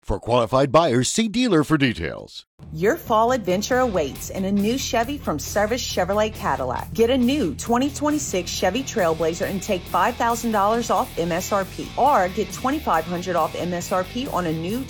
For qualified buyers, see dealer for details. Your fall adventure awaits in a new Chevy from Service Chevrolet Cadillac. Get a new 2026 Chevy Trailblazer and take $5,000 off MSRP, or get $2,500 off MSRP on a new